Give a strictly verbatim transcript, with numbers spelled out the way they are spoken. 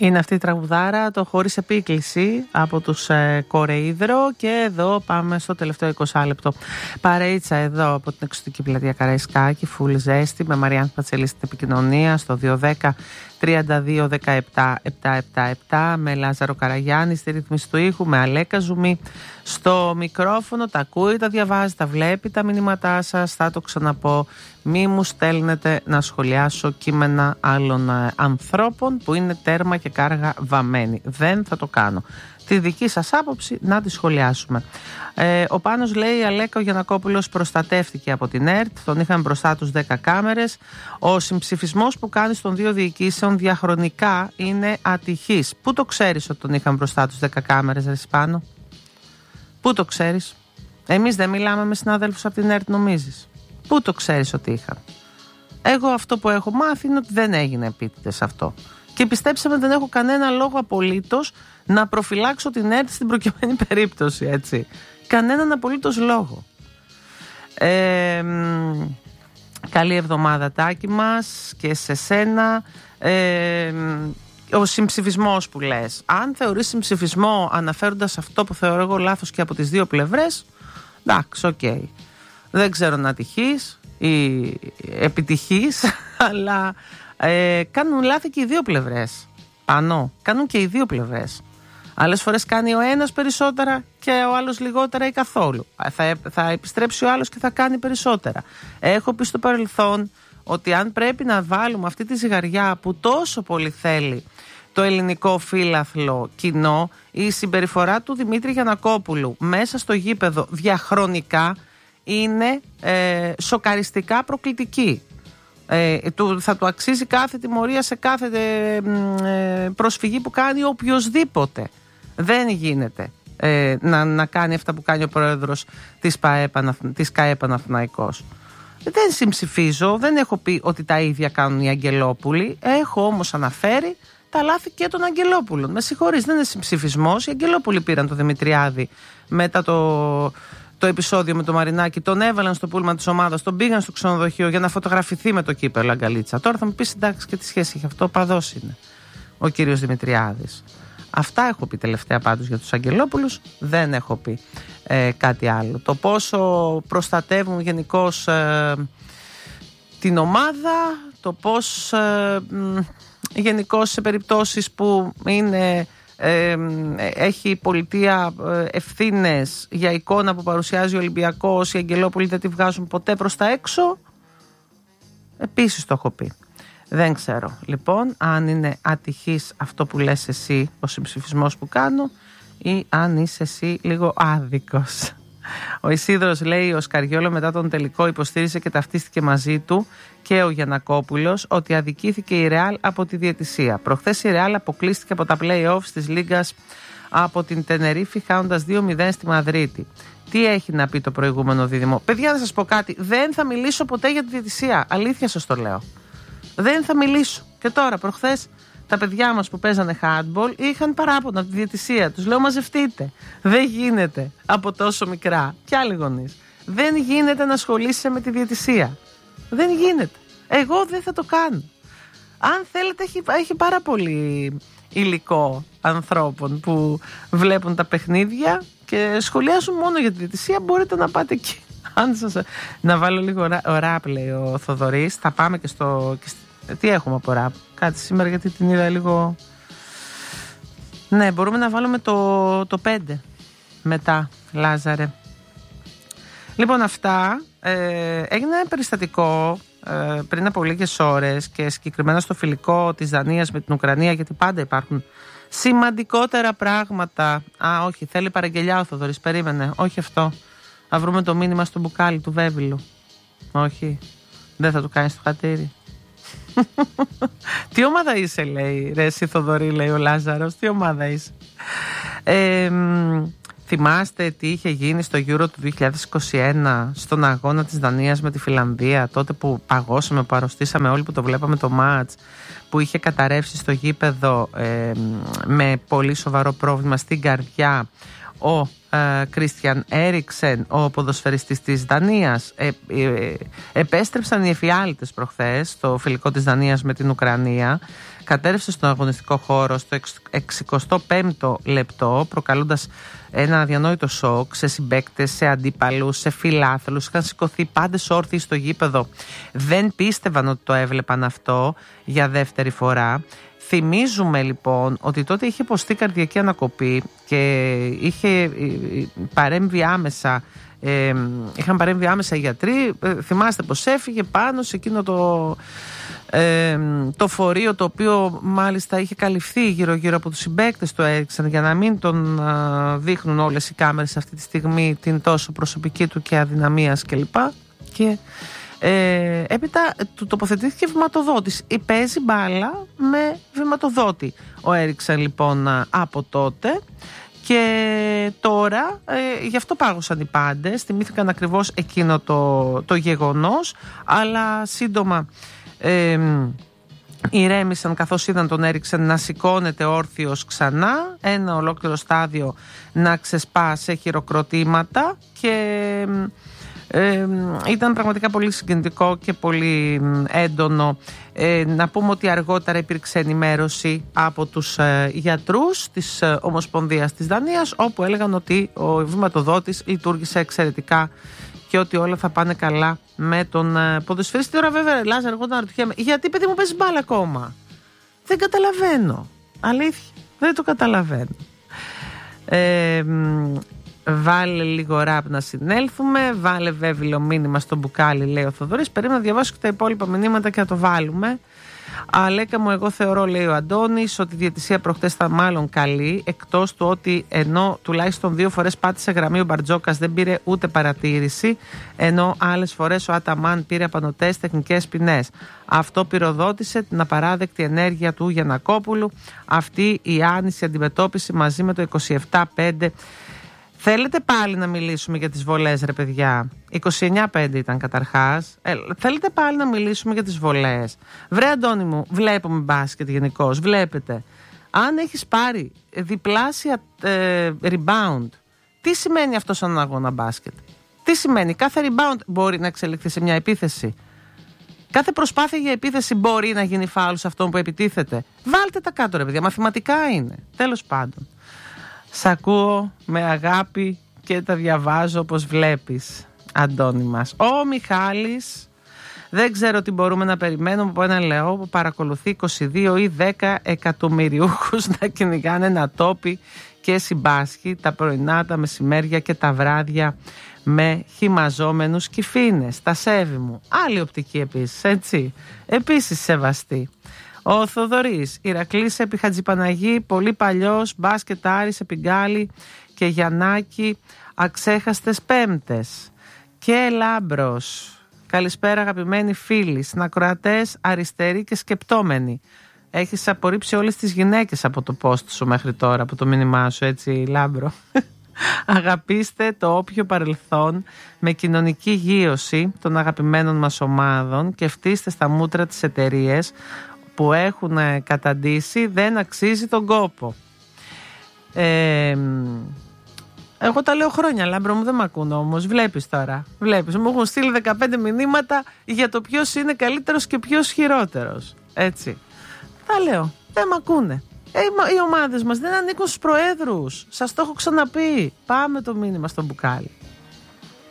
Είναι αυτή η τραγουδάρα, το Χωρίς Επίκληση από τους ε, Κορεΐδρο. Και εδώ πάμε στο τελευταίο είκοσι λεπτό. Παρεΐτσα εδώ από την Εξωτική Πλατεία Καραϊσκάκη, φουλ ζέστη, με Μαριάννη Πατσελή στην επικοινωνία, στο δύο δέκα τριάντα δύο δεκαεπτά επτακόσια εβδομήντα επτά, με Λάζαρο Καραγιάννη στη ρύθμιση του ήχου, με Αλέκα Ζουμί στο μικρόφωνο. Τα ακούει, τα διαβάζει, τα βλέπει τα μηνύματά σας. Θα το ξαναπώ, μη μου στέλνετε να σχολιάσω κείμενα άλλων ε, ανθρώπων που είναι τέρμα και κάργα βαμμένοι. Δεν θα το κάνω. Τη δική σας άποψη να τη σχολιάσουμε. Ε, ο Πάνος λέει: Αλέκα, ο Γιαννακόπουλος προστατεύτηκε από την ΕΡΤ, τον είχαν μπροστά τους δέκα κάμερες. Ο συμψηφισμός που κάνει των δύο διοικήσεων διαχρονικά είναι ατυχής. Πού το ξέρεις ότι τον είχαν μπροστά τους δέκα κάμερες, ρε Σπάνο? Πού το ξέρεις? Εμείς δεν μιλάμε με συναδέλφους από την ΕΡΤ, νομίζεις? Πού το ξέρεις ότι είχαν? Εγώ αυτό που έχω μάθει είναι ότι δεν έγινε επίτηδες αυτό. Και πιστέψτε με, δεν έχω κανένα λόγο απολύτως να προφυλάξω την ΕΡΤ στην προκειμένη περίπτωση, έτσι. Κανέναν απολύτως λόγο. Ε, καλή εβδομάδα, Τάκη μας, και σε σένα. Ε, ο συμψηφισμός που λες, αν θεωρείς συμψηφισμό αναφέροντας αυτό που θεωρώ εγώ λάθος και από τις δύο πλευρές, εντάξει, οκ. Okay. Δεν ξέρω να ατυχείς ή επιτυχείς, αλλά ε, κάνουν λάθη και οι δύο πλευρές. Πάνω, κάνουν και οι δύο πλευρές. Άλλες φορές κάνει ο ένας περισσότερα και ο άλλος λιγότερα ή καθόλου. Θα, θα επιστρέψει ο άλλος και θα κάνει περισσότερα. Έχω πει στο παρελθόν ότι αν πρέπει να βάλουμε αυτή τη ζυγαριά που τόσο πολύ θέλει το ελληνικό φύλαθλο κοινό, η συμπεριφορά του Δημήτρη Γιαννακόπουλου μέσα στο γήπεδο διαχρονικά είναι ε, σοκαριστικά προκλητική. Ε, του, θα του αξίζει κάθε τιμωρία σε κάθε ε, προσφυγή που κάνει οποιοσδήποτε. Δεν γίνεται ε, να, να κάνει αυτά που κάνει ο πρόεδρος της, της ΚΑΕ Παναθηναϊκός. Δεν συμψηφίζω, δεν έχω πει ότι τα ίδια κάνουν οι Αγγελόπουλοι. Έχω όμως αναφέρει τα λάθη και των Αγγελόπουλων. Με συγχωρείς, δεν είναι συμψηφισμός. Οι Αγγελόπουλοι πήραν το Δημητριάδη μετά το, το επεισόδιο με το Μαρινάκι, τον έβαλαν στο πούλμα της ομάδας, τον πήγαν στο ξενοδοχείο για να φωτογραφηθεί με το κύπελο Αγκαλίτσα. Τώρα θα μου πεις, εντάξει, και τι σχέση έχει αυτό? Παδός είναι ο κύριος Δημητριάδης. Αυτά έχω πει τελευταία πάντως για τους Αγγελόπουλους, δεν έχω πει ε, κάτι άλλο. Το πόσο προστατεύουν γενικώς ε, την ομάδα, το πώς ε, γενικώς σε περιπτώσεις που είναι, ε, έχει η πολιτεία ευθύνες για εικόνα που παρουσιάζει ο Ολυμπιακός, οι Αγγελόπουλοι δεν τη βγάζουν ποτέ προς τα έξω, επίσης το έχω πει. Δεν ξέρω λοιπόν αν είναι ατυχής αυτό που λες εσύ, ο συμψηφισμός που κάνω, ή αν είσαι εσύ λίγο άδικος. Ο Ισίδρος λέει: ο Σκαριόλο μετά τον τελικό υποστήριζε και ταυτίστηκε μαζί του και ο Γιαννακόπουλος ότι αδικήθηκε η Ρεάλ από τη διαιτησία. Προχθές η Ρεάλ αποκλείστηκε από τα play-offs της Λίγκας από την Τενερίφη, χάνοντας δύο μηδέν στη Μαδρίτη. Τι έχει να πει το προηγούμενο δίδυμο? Παιδιά, να σας πω κάτι, δεν θα μιλήσω ποτέ για τη διαιτησία. Αλήθεια σας το λέω. Δεν θα μιλήσω. Και τώρα, προχθές, τα παιδιά μας που παίζανε handball είχαν παράπονα από τη διαιτησία. Τους λέω: μαζευτείτε. Δεν γίνεται από τόσο μικρά. Κι άλλοι γονείς. Δεν γίνεται να ασχολείσαι με τη διαιτησία. Δεν γίνεται. Εγώ δεν θα το κάνω. Αν θέλετε, έχει, έχει πάρα πολύ υλικό ανθρώπων που βλέπουν τα παιχνίδια και σχολιάζουν μόνο για τη διαιτησία. Μπορείτε να πάτε εκεί. Αν σας... Να βάλω λίγο ραπ, λέει ο Θοδωρής. Θα πάμε και στο... Τι έχουμε από ραπ? Κάτι σήμερα, γιατί την είδα λίγο... Ναι, μπορούμε να βάλουμε το, το πέντε μετά, Λάζαρε. Λοιπόν, αυτά. Ε, έγινε ένα περιστατικό ε, πριν από λίγες ώρες και συγκεκριμένα στο φιλικό της Δανίας με την Ουκρανία, γιατί πάντα υπάρχουν σημαντικότερα πράγματα. Α, όχι, θέλει παραγγελιά ο Θοδωρής. Περίμενε, όχι αυτό. Θα βρούμε το μήνυμα στο μπουκάλι του Βέβυλου. Όχι, δεν θα του κάνεις το χατήρι. Τι ομάδα είσαι, λέει, ρε εσύ Θοδωρή, λέει ο Λάζαρος. Τι ομάδα είσαι? ε, Θυμάστε τι είχε γίνει στο Euro του δύο χιλιάδες είκοσι ένα, στον αγώνα της Δανίας με τη Φιλανδία, τότε που παγώσαμε, που αρρωστήσαμε όλοι που το βλέπαμε το μάτς, που είχε καταρρεύσει στο γήπεδο ε, με πολύ σοβαρό πρόβλημα στην καρδιά ο Κρίστιαν Έριξεν, ο ποδοσφαιριστής της Δανίας. Ε, ε, επέστρεψαν οι εφιάλτες προχθές στο φιλικό της Δανίας με την Ουκρανία. Κατέρευσε στον αγωνιστικό χώρο στο εξηκοστό πέμπτο λεπτό, προκαλώντας ένα αδιανόητο σοκ σε συμπαίκτες, σε αντίπαλους, σε φιλάθλους. Είχαν σηκωθεί πάντες όρθιοι στο γήπεδο. Δεν πίστευαν ότι το έβλεπαν αυτό για δεύτερη φορά. Θυμίζουμε λοιπόν ότι τότε είχε υποστεί καρδιακή ανακοπή και είχε παρέμβει άμεσα, ε, είχαν παρέμβει άμεσα οι γιατροί. Ε, θυμάστε πως έφυγε πάνω σε εκείνο το, ε, το φορείο, το οποίο μάλιστα είχε καλυφθεί γύρω γύρω από τους συμπαίκτες του Έριξεν, για να μην τον ε, δείχνουν όλες οι κάμερες αυτή τη στιγμή την τόσο προσωπική του και αδυναμίας κλπ. Και Ε, έπειτα του τοποθετήθηκε βηματοδότης. Παίζει μπάλα με βηματοδότη ο Έριξεν λοιπόν από τότε. Και τώρα ε, γι' αυτό πάγωσαν οι πάντες. Θυμήθηκαν ακριβώς εκείνο το, το γεγονός. Αλλά σύντομα ε, ηρέμησαν καθώς είδαν τον Έριξεν να σηκώνεται όρθιος ξανά. Ένα ολόκληρο στάδιο να ξεσπά σε χειροκροτήματα. Και Ε, ήταν πραγματικά πολύ συγκινητικό και πολύ έντονο. Ε, να πούμε ότι αργότερα υπήρξε ενημέρωση από τους ε, γιατρούς της ε, Ομοσπονδίας της Δανίας, όπου έλεγαν ότι ο βηματοδότης λειτουργήσε εξαιρετικά και ότι όλα θα πάνε καλά με τον ε, ποδοσφαιριστή. Τώρα βέβαια, Λάζαρ, εγώ να ρωτιέμαι, γιατί παιδί μου παίζει μπάλα ακόμα? Δεν καταλαβαίνω. Αλήθεια, δεν το καταλαβαίνω. Ε, Βάλε λίγο ραπ να συνέλθουμε. Βάλε βέβαιο μήνυμα στο μπουκάλι, λέει ο Θοδωρής. Περίμενα να διαβάσω και τα υπόλοιπα μηνύματα και να το βάλουμε. Αλέκα μου, εγώ θεωρώ, λέει ο Αντώνης, ότι η διαιτησία προχτές ήταν μάλλον καλή. Εκτός του ότι ενώ τουλάχιστον δύο φορές πάτησε γραμμή ο Μπαρτζόκας, δεν πήρε ούτε παρατήρηση. Ενώ άλλες φορές ο Αταμάν πήρε απανωτές τεχνικές ποινές. Αυτό πυροδότησε την απαράδεκτη ενέργεια του Γιαννακόπουλου. Αυτή η άνηση αντιμετώπιση μαζί με το είκοσι επτά πέντε. Θέλετε πάλι να μιλήσουμε για τις βολές, ρε παιδιά? είκοσι εννιά πέντε ήταν καταρχάς. Ε, θέλετε πάλι να μιλήσουμε για τις βολές? Βρε Αντώνη μου, βλέπουμε μπάσκετ γενικώς, βλέπετε. Αν έχεις πάρει διπλάσια ε, rebound, τι σημαίνει αυτό σαν αγώνα μπάσκετ? Τι σημαίνει? Κάθε rebound μπορεί να εξελιχθεί σε μια επίθεση. Κάθε προσπάθεια για επίθεση μπορεί να γίνει φάουλ σε αυτόν που επιτίθεται. Βάλτε τα κάτω, ρε παιδιά, μαθηματικά είναι. Τέλος πάντων. Σ' ακούω με αγάπη και τα διαβάζω όπως βλέπεις, Αντώνη μας. Ο Μιχάλης, δεν ξέρω τι μπορούμε να περιμένουμε από έναν λαό που παρακολουθεί είκοσι δύο ή δέκα εκατομμυριούχους να κυνηγάνε ένα τόπι και συμπάσχει τα πρωινά, τα μεσημέρια και τα βράδια με χυμαζόμενους κυφίνες. Τα σέβη μου. Άλλη οπτική επίσης, έτσι. Επίσης σεβαστή. Ο Θοδωρής, Ηρακλής επί Χατζηπαναγή, πολύ παλιός, μπάσκετ Άρης επί Γκάλη και Γιαννάκη, αξέχαστες πέμπτες. Και Λάμπρος, καλησπέρα αγαπημένοι φίλοι, συνακροατές, αριστεροί και σκεπτόμενοι. Έχεις απορρίψει όλες τις γυναίκες από το post σου μέχρι τώρα, από το μήνυμά σου, έτσι Λάμπρο. Αγαπήστε το όποιο παρελθόν με κοινωνική γείωση των αγαπημένων μας ομάδων και φτύστε στα μούτρα τις εταιρείες που έχουν καταντήσει δεν αξίζει τον κόπο. Ε, εγώ τα λέω χρόνια, Λάμπρο μου, δεν μ' ακούν όμως. Βλέπεις τώρα, βλέπεις, μου έχουν στείλει δεκαπέντε μηνύματα για το ποιος είναι καλύτερος και ποιος χειρότερος. Έτσι, τα λέω, δεν μ' ακούνε. Ε, οι ομάδες μας δεν ανήκουν στους προέδρους. Σας το έχω ξαναπεί. Πάμε το μήνυμα στο μπουκάλι.